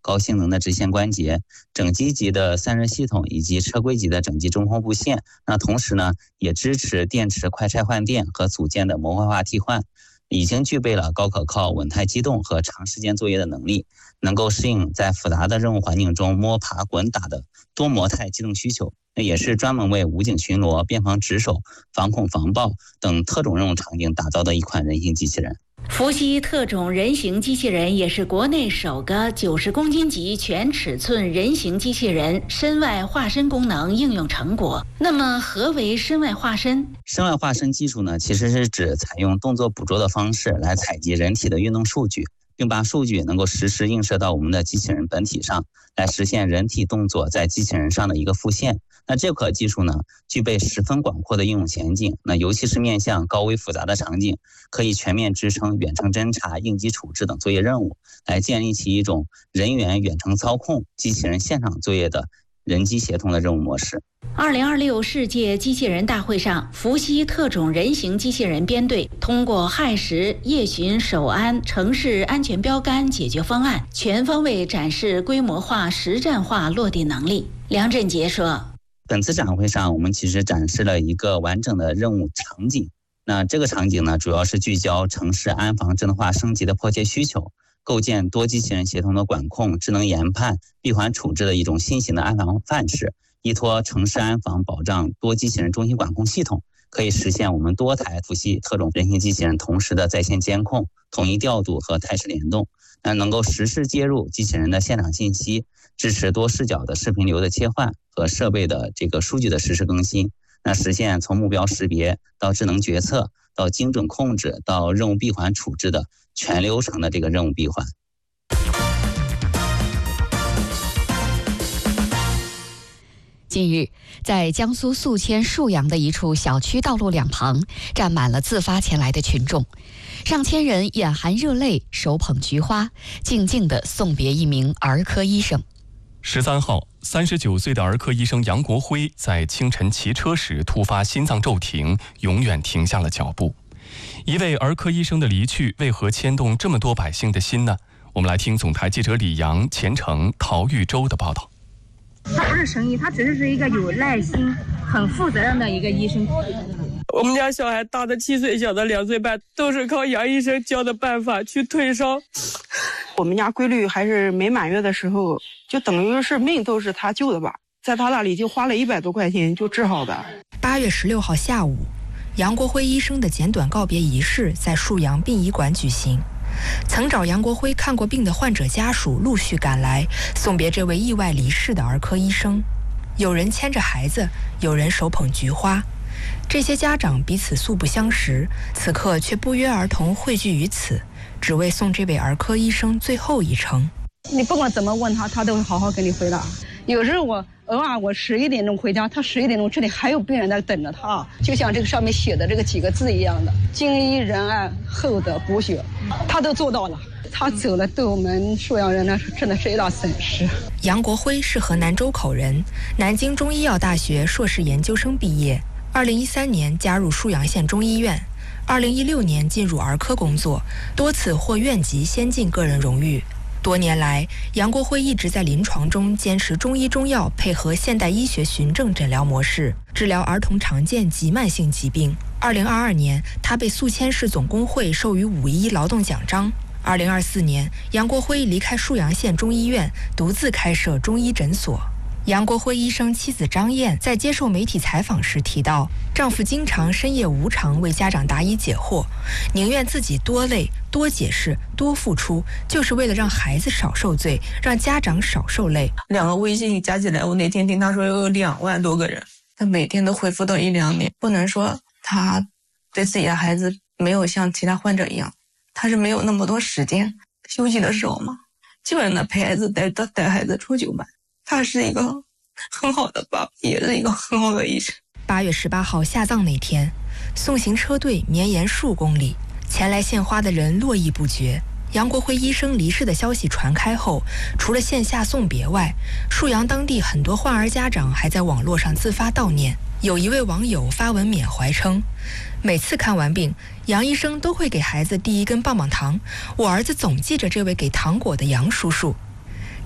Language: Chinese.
高性能的直线关节、整机级的散热系统以及车规级的整机中控部线。那同时呢，也支持电池快拆换电和组件的模块化替换，已经具备了高可靠、稳态机动和长时间作业的能力，能够适应在复杂的任务环境中摸爬滚打的多模态机动需求。那也是专门为武警巡逻、边防值守、防恐防爆等特种任务场景打造的一款人形机器人。 伏羲特种人形机器人也是国内首个90公斤级全尺寸人形机器人身外化身功能应用成果。那么何为身外化身？ 身外化身技术呢，其实是指采用动作捕捉的方式来采集人体的运动数据，并把数据能够实时映射到我们的机器人本体上，来实现人体动作在机器人上的一个复现。那这款技术呢，具备十分广阔的应用前景，那尤其是面向高危复杂的场景，可以全面支撑远程侦察、应急处置等作业任务，来建立起一种人员远程操控、机器人现场作业的人机协同的任务模式。 2026世界机器人大会上，伏羲特种人形机器人编队通过亥时、夜巡、守安城市安全标杆解决方案，全方位展示规模化、实战化落地能力。梁振杰说， 本次展会上，我们其实展示了一个完整的任务场景。那这个场景呢，主要是聚焦城市安防智能化升级的迫切需求，构建多机器人协同的管控、智能研判、闭环处置的一种新型的安防范式，依托城市安防保障多机器人中心管控系统，可以实现我们多台伏羲特种人形机器人同时的在线监控、统一调度和态势联动，能够实时接入机器人的现场信息，支持多视角的视频流的切换和设备的这个数据的实时更新，实现从目标识别到智能决策到精准控制到任务闭环处置的全流程的这个任务闭环。 近日，在江苏宿迁沭阳的一处小区道路两旁，站满了自发前来的群众，上千人眼含热泪，手捧菊花，静静地送别一名儿科医生。 13号，39岁的儿科医生杨国辉在清晨骑车时突发心脏骤停，永远停下了脚步。一位儿科医生的离去，为何牵动这么多百姓的心呢？我们来听总台记者李阳、钱程、陶玉洲的报道。 他不是神医，他只是一个有耐心、很负责任的一个医生。 我们家小孩大的7岁，小的2岁半，都是靠杨医生教的办法去退烧。 我们家闺女还是没满月的时候，就等于是命都是他救的吧，在他那里就花了100多块钱就治好的。 8月16号下午，杨国辉医生的简短告别仪式在沭阳殡仪馆举行。曾找杨国辉看过病的患者家属陆续赶来，送别这位意外离世的儿科医生。有人牵着孩子，有人手捧菊花。这些家长彼此素不相识，此刻却不约而同汇聚于此，只为送这位儿科医生最后一程。 你不管怎么问他，他都会好好跟你回答。有时候我偶尔我11点钟回家，他11点钟这里还有病人在等着他，就像这个上面写的这个几个字一样的，精医仁爱厚德补血，他都做到了。他走了，对我们沭阳人呢，真的是一大损失。 杨国辉是河南周口人，南京中医药大学硕士研究生毕业。2013年加入沭阳县中医院，2016年进入儿科工作，多次获院级先进个人荣誉。多年来，杨国辉一直在临床中坚持中医中药配合现代医学循证诊疗模式，治疗儿童常见及慢性疾病。2022年，他被宿迁市总工会授予511劳动奖章。2024年，杨国辉离开沭阳县中医院，独自开设中医诊所。杨国辉医生妻子张燕在接受媒体采访时提到，丈夫经常深夜无偿为家长答疑解惑，宁愿自己多累、多解释、多付出，就是为了让孩子少受罪，让家长少受累。 2个微信加起来，我那天听他说有2万多个人，他每天都回复到1-2年。不能说他对自己的孩子没有像其他患者一样，他是没有那么多时间休息的时候嘛，基本上陪孩子带孩子出去玩。他是一个很好的爸爸，也是一个很好的医生。 8月18号下葬那天，送行车队绵延数公里，前来献花的人络绎不绝。杨国辉医生离世的消息传开后，除了线下送别外，沭阳当地很多患儿家长还在网络上自发悼念。有一位网友发文缅怀称，每次看完病，杨医生都会给孩子递一根棒棒糖，我儿子总记着这位给糖果的杨叔叔。